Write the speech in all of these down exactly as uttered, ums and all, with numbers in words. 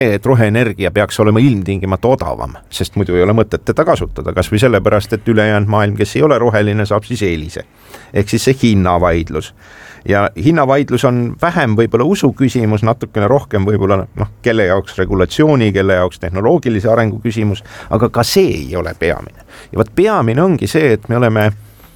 et roheenergia peaks olema ilmtingimata odavam, sest muidu ei ole mõtet teda kasutada, kas või sellepärast, et ülejäänud maailm, kes ei ole roheline, saab siis eelise. Ehk siis see hinnavaidlus. Ja hinnavaidlus on vähem võib-olla usu küsimus, natukene rohkem võib-olla noh, kelle jaoks regulatsiooni, kelle jaoks tehnoloogilise arengu küsimus, aga ka see ei ole peamine. Ja võt peamine ongi see, et me oleme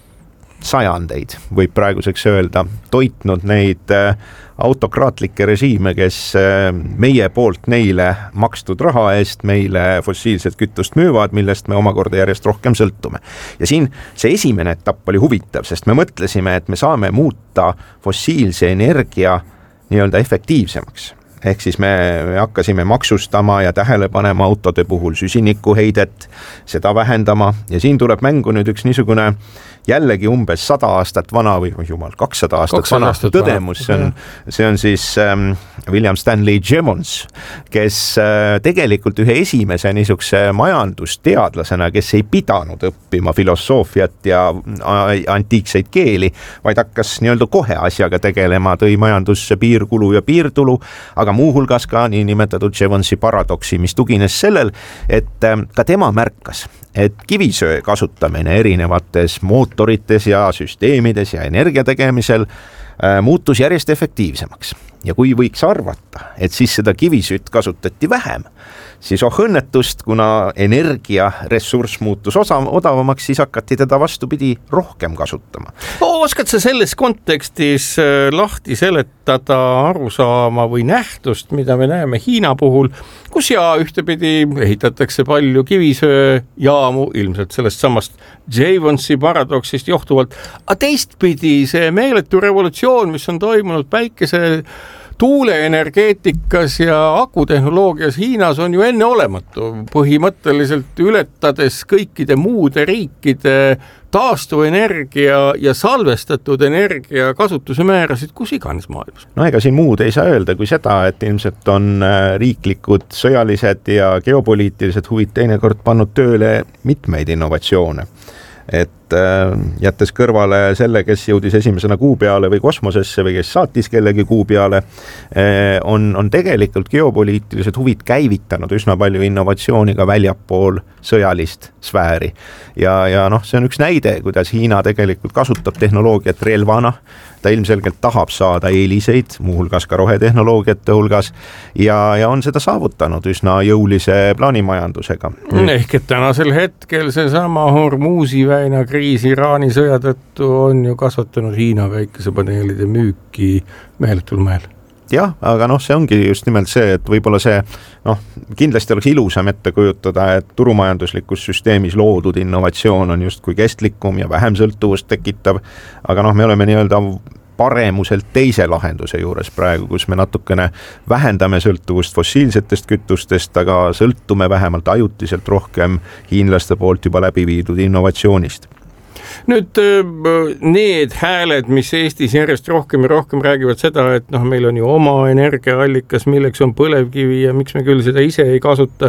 sajandeid, võib praeguseks öelda, toitnud neid autokraatlikke režiime, kes meie poolt neile makstud raha eest meile fossiilset kütust müüvad, millest me omakorda järjest rohkem sõltume. Ja siin see esimene etapp oli huvitav, sest me mõtlesime, et me saame muuta fossiilse energia nii-öelda efektiivsemaks. Ehk siis me hakkasime maksustama ja tähele panema autode puhul süsinikuheidet, seda vähendama ja siin tuleb mängu nüüd üks niisugune jällegi umbes sada aastat vana või jumal, kakssada aastat vana tõdemus, see on, see on siis ähm, William Stanley Jevons, kes äh, tegelikult ühe esimese niisuguse majandusteadlasena, kes ei pidanud õppima filosoofiat ja antiikseid keeli, vaid hakkas nii-öelda kohe asjaga tegelema, tõi majandusse piirkulu ja piirtulu, aga muuhulgas ka nii nimetatud Jevonsi paradoksi, mis tugines sellel, et äh, ka tema märkas, et kivisöe kasutamine erinevates mootorites ja süsteemides ja energia tegemisel äh, muutus järjest efektiivsemaks. Ja kui võiks arvata, et siis seda kivisütt kasutati vähem, siis oh õnnetust, kuna energiaressurss muutus osa, odavamaks, siis hakati teda vastupidi rohkem kasutama. Oskad sa selles kontekstis lahti seletada arusaama või nähtust, mida me näeme Hiina puhul, kus ja ühtepidi ehitatakse palju kivisöejaamu, ilmselt sellest samast Jevonsi paradoksist johtuvalt, aga teistpidi see meeletu revolutsioon, mis on toimunud päikese tuuleenergeetikas ja akutehnoloogias Hiinas on ju enne olematu, põhimõtteliselt ületades kõikide muude riikide taastuvenergia ja salvestatud energia kasutuse määrasid kus iganes maailmas. No ega siin muud ei saa öelda kui seda, et ilmselt on riiklikud sõjalised ja geopoliitilised huvid teinekord pannud tööle mitmeid innovatsioone. Et jättes kõrvale selle, kes jõudis esimesena kuu peale või kosmosesse või kes saatis kellegi kuu peale, on, on tegelikult geopoliitilised huvid käivitanud üsna palju innovatsiooni ka väljapool sõjalist sfääri. Ja, ja noh, see on üks näide, kuidas Hiina tegelikult kasutab tehnoloogiat relvana, ta ilmselgelt tahab saada eeliseid, muuhulgas ka rohetehnoloogiate hulgas, ja, ja on seda saavutanud üsna jõulise plaanimajandusega. Ehk et tänasel hetkel see sama Hormuzi väina kriis Iraani sõja tõttu on ju kasvatanud Hiina päikesepaneelide müüki meeletul mehel. Jah, aga noh, see ongi just nimelt see, et võib-olla see, noh, kindlasti oleks ilusam ette kujutada, et turumajanduslikus süsteemis loodud innovatsioon on just kui kestlikum ja vähem sõltuvust tekitav, aga noh, me oleme nii-öelda paremuselt teise lahenduse juures praegu, kus me natukene vähendame sõltuvust fossiilsetest kütustest, aga sõltume vähemalt ajutiselt rohkem hiinlaste poolt juba läbi viidud innovatsioonist. Nüüd need hääled, mis Eestis järjest rohkem ja rohkem räägivad seda, et noh, meil on ju oma energiaallikas, milleks on põlevkivi ja miks me küll seda ise ei kasuta.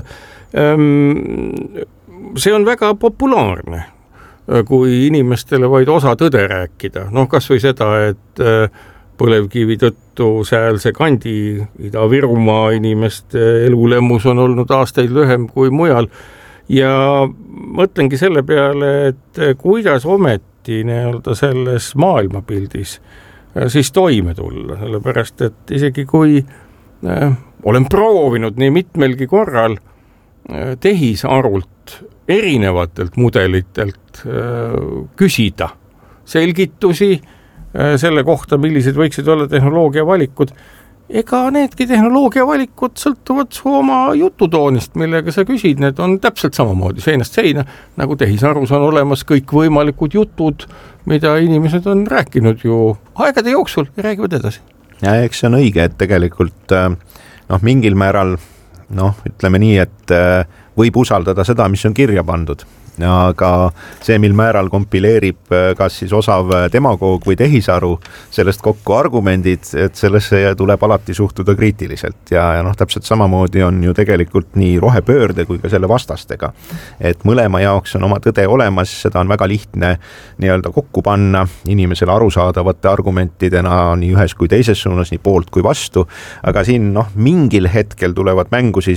See on väga populaarne, kui inimestele vaid osa tõde rääkida. Noh, kas või seda, et põlevkivi tõttu säälse kandi Ida-Virumaa inimeste elulemus on olnud aastaid lühem kui mujal. Ja mõtlengi selle peale, et kuidas ometi nii-öelda selles maailmapildis siis toime tulla, sellepärast et isegi kui äh, olen proovinud nii mitmelgi korral äh, tehisarult erinevatelt mudelitelt äh, küsida selgitusi äh, selle kohta, millised võiksid olla tehnoloogia valikud, ega needki tehnoloogia valikud sõltuvad su oma jututoonist, millega sa küsid, need on täpselt samamoodi seinast seina, nagu tehisarus on olemas kõik võimalikud jutud, mida inimesed on rääkinud ju aegade jooksul ja räägivad edasi. Ja eks see on õige, et tegelikult noh, mingil määral, noh, ütleme nii, et võib usaldada seda, mis on kirja pandud. aga see, mil määral kompileerib kas siis osav demagoog või tehisaru sellest kokku argumendid, et sellesse tuleb alati suhtuda kriitiliselt ja, ja noh, täpselt samamoodi on ju tegelikult nii rohepöörde kui ka selle vastastega. Et mõlema jaoks on oma tõde olemas, seda on väga lihtne nii-öelda kokku panna inimesele arusaadavate argumentidena nii ühes kui teises suunas, nii poolt kui vastu, aga siin noh, mingil hetkel tulevad mängu siis